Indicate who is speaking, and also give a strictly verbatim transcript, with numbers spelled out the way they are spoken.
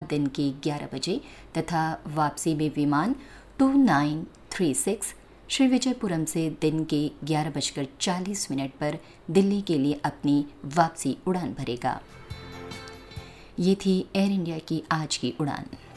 Speaker 1: दिन के ग्यारह बजे तथा वापसी में विमान टू नाइन थ्री सिक्स श्रीविजयपुरम से दिन के ग्यारह बजकर चालीस मिनट पर दिल्ली के लिए अपनी वापसी उड़ान भरेगा। ये थी एयर इंडिया की आज की उड़ान।